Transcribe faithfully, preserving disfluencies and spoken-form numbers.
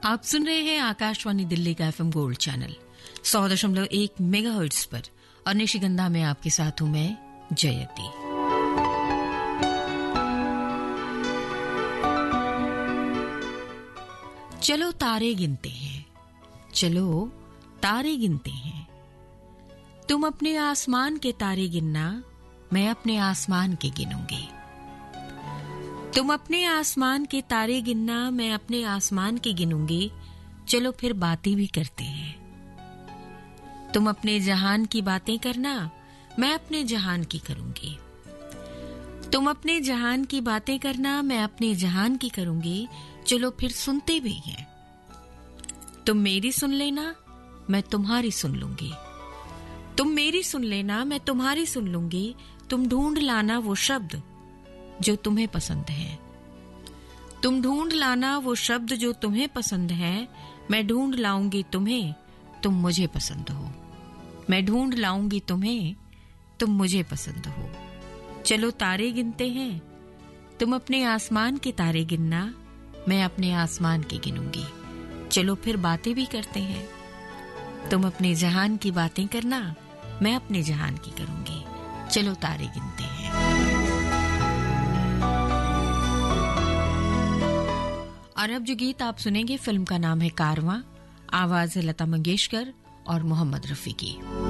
आप सुन रहे हैं आकाशवाणी दिल्ली का एफएम गोल्ड चैनल सौ दशमलव एक मेगाहर्ट्ज पर और निशिगंधा में आपके साथ हूं मैं जयती। चलो तारे गिनते हैं, चलो तारे गिनते हैं। तुम अपने आसमान के तारे गिनना, मैं अपने आसमान के गिनूंगी। तुम अपने आसमान के तारे गिनना, मैं अपने आसमान के गिनूंगी। चलो फिर बातें भी करते हैं। तुम अपने जहान की बातें करना, मैं अपने जहान की करूंगी। तुम अपने जहान की बातें करना, मैं अपने जहान की करूंगी। चलो फिर सुनते भी हैं। तुम मेरी सुन लेना, मैं तुम्हारी सुन लूंगी। तुम मेरी सुन लेना, मैं तुम्हारी सुन लूंगी। तुम ढूंढ लाना वो शब्द जो तुम्हें पसंद है। तुम ढूंढ लाना वो शब्द जो तुम्हें पसंद है। मैं ढूंढ लाऊंगी तुम्हें, तुम मुझे पसंद हो। मैं ढूंढ लाऊंगी तुम्हें, तुम मुझे पसंद हो। चलो तारे गिनते हैं। तुम अपने आसमान के तारे गिनना, मैं अपने आसमान के गिनूंगी। चलो फिर बातें भी करते हैं। तुम अपने जहान की बातें करना, मैं अपने जहान की करूंगी। चलो तारे गिनते हैं। और अब जो गीत आप सुनेंगे, फिल्म का नाम है कारवां, आवाज है लता मंगेशकर और मोहम्मद रफी की।